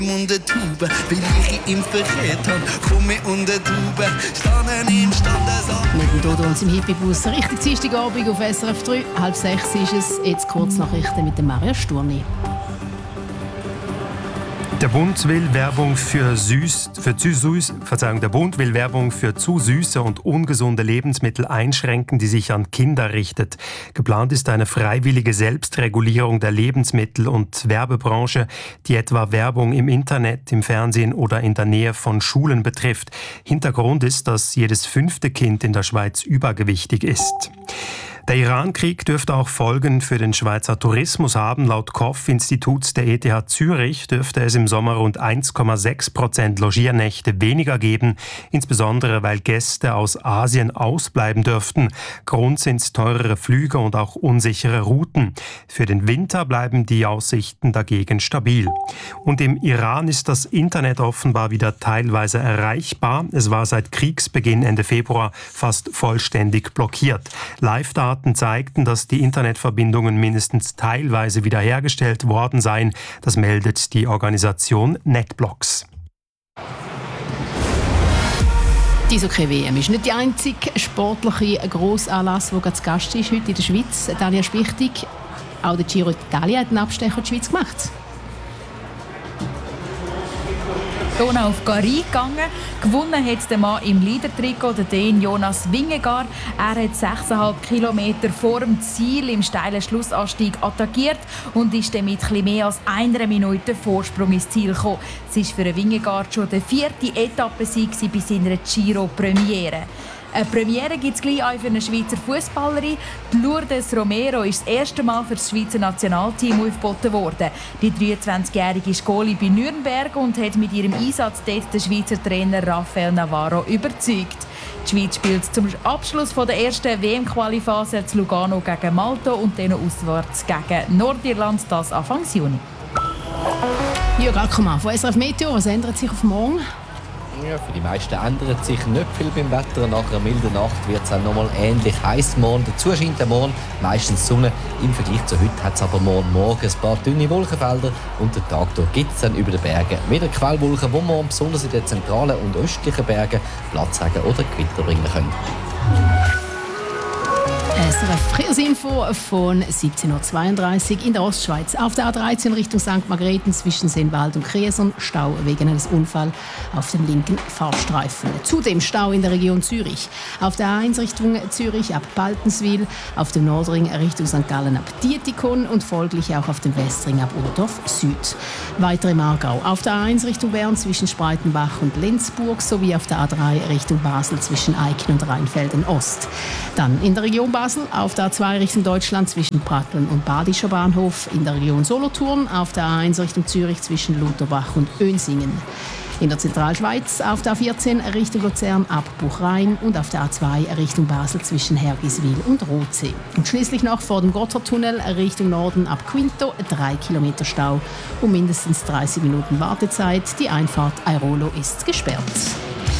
unter Tube, weil ich im Verkehr habe, komme unter Tube, standen im Standesamt. Mit dem Dodo und seinem Hippie-Bus. Richtig Dienstagabend auf SRF 3. 5:30 ist es. Jetzt Kurznachrichten mit dem Maria Sturni. Der Bund will Werbung für zu süße und ungesunde Lebensmittel einschränken, die sich an Kinder richtet. Geplant ist eine freiwillige Selbstregulierung der Lebensmittel- und Werbebranche, die etwa Werbung im Internet, im Fernsehen oder in der Nähe von Schulen betrifft. Hintergrund ist, dass jedes 5. Kind in der Schweiz übergewichtig ist. Der Iran-Krieg dürfte auch Folgen für den Schweizer Tourismus haben. Laut KOF-Institut der ETH Zürich dürfte es im Sommer rund 1,6% Logiernächte weniger geben, insbesondere weil Gäste aus Asien ausbleiben dürften. Grund sind teurere Flüge und auch unsichere Routen. Für den Winter bleiben die Aussichten dagegen stabil. Und im Iran ist das Internet offenbar wieder teilweise erreichbar. Es war seit Kriegsbeginn Ende Februar fast vollständig blockiert. Live-Daten zeigten, dass die Internetverbindungen mindestens teilweise wiederhergestellt worden seien. Das meldet die Organisation NetBlocks. Die Eishockey-WM ist nicht der einzige sportliche Grossanlass, der zu Gast ist heute in der Schweiz. Daniel Spichtig, auch der Giro d'Italia hat einen Abstecher in die Schweiz gemacht. Hier auf Gary gegangen. Gewonnen hat der Mann im Leader-Trikot, der Dän Jonas Vingegaard. Er hat 6,5 Kilometer vor dem Ziel im steilen Schlussanstieg attackiert und ist dann mit etwas mehr als 1 Minute Vorsprung ins Ziel gekommen. Es war für Vingegaard schon der 4. Etappensieg bei seiner Giro-Premiere. Eine Premiere gibt es gleich auch für eine Schweizer Fußballerin. Lourdes Romero ist das erste Mal für das Schweizer Nationalteam aufgeboten worden. Die 23-jährige ist Goalie bei Nürnberg und hat mit ihrem Einsatz dort den Schweizer Trainer Rafael Navarro überzeugt. Die Schweiz spielt zum Abschluss der ersten WM-Qualiphase zu Lugano gegen Malta und dann auswärts gegen Nordirland, das Anfang Juni. Jörg Ackermann von SRF Meteo. Was ändert sich auf morgen? Ja, für die meisten ändert sich nicht viel beim Wetter. Nach einer milden Nacht wird es auch noch mal ähnlich heiß morgen. Dazu scheint der Morgen meistens Sonne. Im Vergleich zu heute hat es aber morgen ein paar dünne Wolkenfelder. Und den Tag gibt es dann über den Bergen wieder Quellwolken, die morgen besonders in den zentralen und östlichen Bergen Platzregen oder Gewitter bringen können. SRF Verkehrsinfo von 17.32 Uhr in der Ostschweiz. Auf der A13 Richtung St. Margrethen zwischen Sennwald und Kriesern Stau wegen eines Unfalls auf dem linken Fahrstreifen. Zudem Stau in der Region Zürich. Auf der A1 Richtung Zürich ab Baltenswil, auf dem Nordring Richtung St. Gallen ab Dietikon und folglich auch auf dem Westring ab Urdorf Süd. Weitere im Aargau. Auf der A1 Richtung Bern zwischen Spreitenbach und Lenzburg sowie auf der A3 Richtung Basel zwischen Eichen und Rheinfelden Ost. Dann in der Region Basel auf der A2 Richtung Deutschland zwischen Pratteln und Badischer Bahnhof, in der Region Solothurn auf der A1 Richtung Zürich zwischen Lutherbach und Önsingen. In der Zentralschweiz auf der A14 Richtung Luzern ab Buchrein und auf der A2 Richtung Basel zwischen Hergiswil und Rothsee. Und schließlich noch vor dem Gotthardtunnel Richtung Norden ab Quinto 3 Kilometer Stau und mindestens 30 Minuten Wartezeit. Die Einfahrt Airolo ist gesperrt.